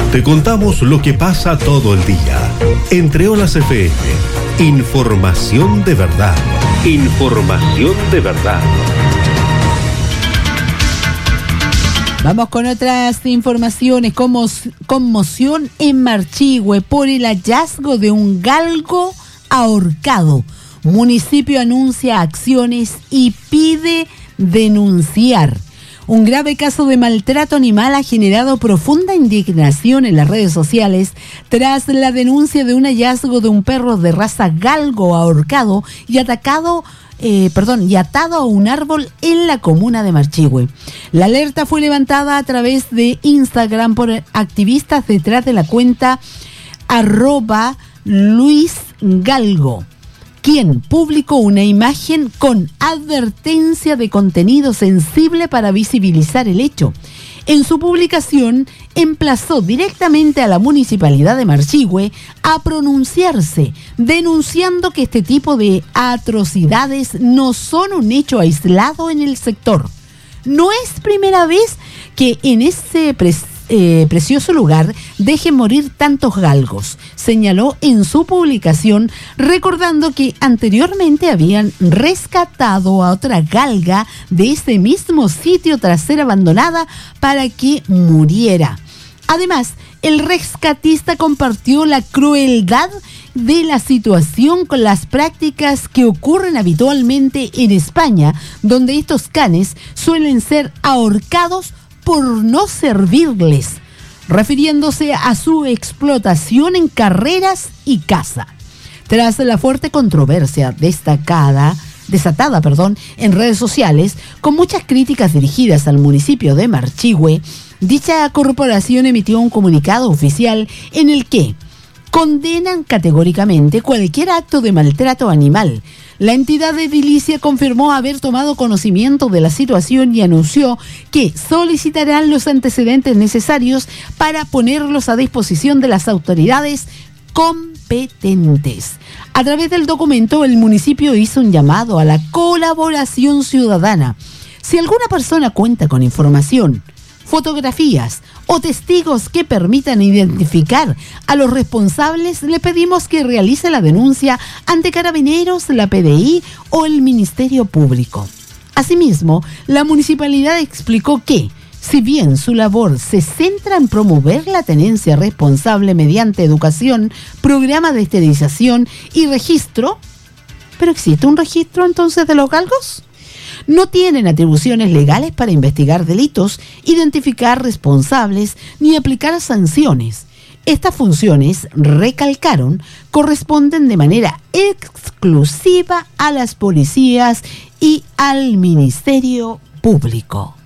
Te contamos lo que pasa todo el día. Entre Olas FM, información de verdad. Información de verdad. Vamos con otras informaciones. Conmoción en Marchihue por el hallazgo de un galgo ahorcado. Municipio anuncia acciones y pide denunciar. Un grave caso de maltrato animal ha generado profunda indignación en las redes sociales tras la denuncia de un hallazgo de un perro de raza galgo ahorcado y atado a un árbol en la comuna de Marchihue. La alerta fue levantada a través de Instagram por activistas detrás de la cuenta @LuisGalgo, quien publicó una imagen con advertencia de contenido sensible para visibilizar el hecho. En su publicación, emplazó directamente a la Municipalidad de Marchihue a pronunciarse, denunciando que este tipo de atrocidades no son un hecho aislado en el sector. No es primera vez que en ese precioso lugar dejen morir tantos galgos, señaló en su publicación, recordando que anteriormente habían rescatado a otra galga de ese mismo sitio tras ser abandonada para que muriera. Además, el rescatista compartió la crueldad de la situación con las prácticas que ocurren habitualmente en España, donde estos canes suelen ser ahorcados por no servirles, refiriéndose a su explotación en carreras y caza. Tras la fuerte controversia desatada en redes sociales, con muchas críticas dirigidas al municipio de Marchihue, dicha corporación emitió un comunicado oficial en el que condenan categóricamente cualquier acto de maltrato animal. La entidad edilicia confirmó haber tomado conocimiento de la situación y anunció que solicitarán los antecedentes necesarios para ponerlos a disposición de las autoridades competentes. A través del documento, el municipio hizo un llamado a la colaboración ciudadana. Si alguna persona cuenta con información, fotografías o testigos que permitan identificar a los responsables, le pedimos que realice la denuncia ante Carabineros, la PDI o el Ministerio Público. Asimismo, la municipalidad explicó que, si bien su labor se centra en promover la tenencia responsable mediante educación, programa de esterilización y registro, ¿pero existe un registro entonces de los galgos? No tienen atribuciones legales para investigar delitos, identificar responsables ni aplicar sanciones. Estas funciones, recalcaron, corresponden de manera exclusiva a las policías y al Ministerio Público.